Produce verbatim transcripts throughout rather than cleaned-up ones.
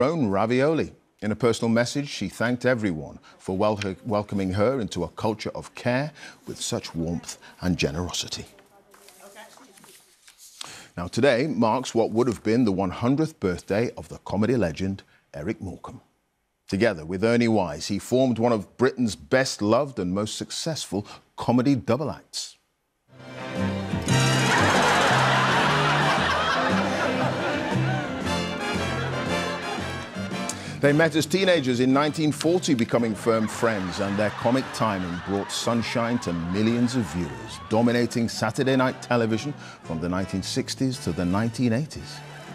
Own ravioli. In a personal message, she thanked everyone for wel welcoming her into a culture of care with such warmth and generosity. Now, today marks what would have been the one hundredth birthday of the comedy legend Eric Morecambe. Together with Ernie Wise, he formed one of Britain's best-loved and most successful comedy double acts. They met as teenagers in nineteen forty, becoming firm friends, and their comic timing brought sunshine to millions of viewers, dominating Saturday night television from the nineteen sixties to the nineteen eighties.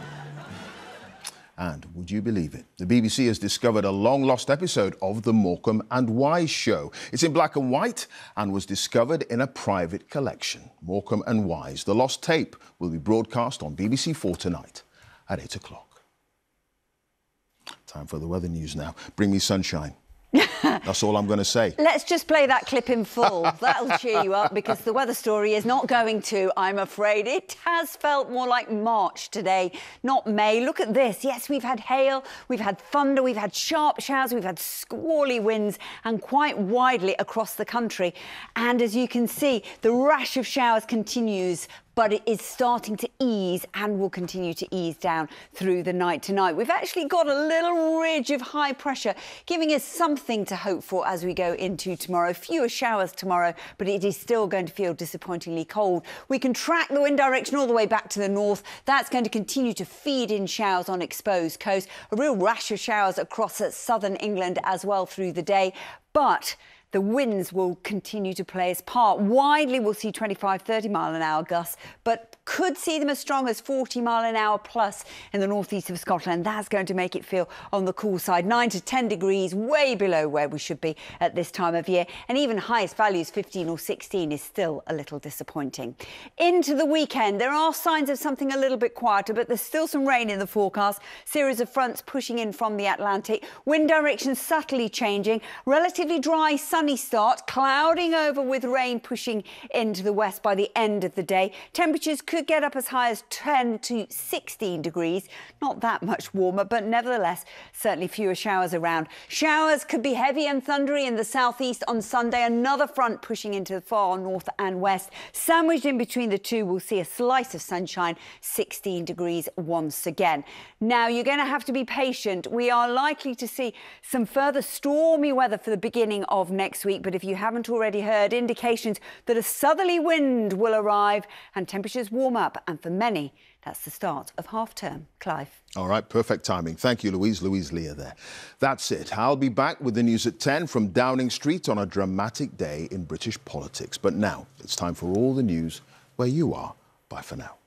And would you believe it? The B B C has discovered a long-lost episode of The Morecambe and Wise Show. It's in black and white and was discovered in a private collection. Morecambe and Wise, the lost tape, will be broadcast on B B C Four tonight at eight o'clock. Time for the weather news now. Bring me sunshine. That's all I'm going to say. Let's just play that clip in full. That'll cheer you up, because the weather story is not going to, I'm afraid. It has felt more like March today, not May. Look at this. Yes, we've had hail, we've had thunder, we've had sharp showers, we've had squally winds, and quite widely across the country. And as you can see, the rash of showers continues, but it is starting to ease and will continue to ease down through the night tonight. We've actually got a little ridge of high pressure giving us something to hope for as we go into tomorrow. Fewer showers tomorrow, but it is still going to feel disappointingly cold. We can track the wind direction all the way back to the north. That's going to continue to feed in showers on exposed coast. A real rash of showers across southern England as well through the day. But the winds will continue to play its part. Widely, we'll see twenty-five, thirty mile an hour gusts, but could see them as strong as forty mile an hour plus in the northeast of Scotland. That's going to make it feel on the cool side. nine to ten degrees, way below where we should be at this time of year. And even highest values, fifteen or sixteen, is still a little disappointing. Into the weekend, there are signs of something a little bit quieter, but there's still some rain in the forecast. Series of fronts pushing in from the Atlantic. Wind direction subtly changing. Relatively dry, sunny start, clouding over with rain pushing into the west by the end of the day. Temperatures could get up as high as ten to sixteen degrees. Not that much warmer, but nevertheless, certainly fewer showers around. Showers could be heavy and thundery in the southeast on Sunday. Another front pushing into the far north and west. Sandwiched in between the two, we'll see a slice of sunshine, sixteen degrees once again. Now, you're going to have to be patient. We are likely to see some further stormy weather for the beginning of next week, but if you haven't already heard, indications that a southerly wind will arrive and temperatures warm up, and for many, that's the start of half-term. Clive. All right, perfect timing. Thank you, Louise. Louise Leah there. That's it. I'll be back with the news at ten from Downing Street on a dramatic day in British politics. But now it's time for all the news where you are. Bye for now.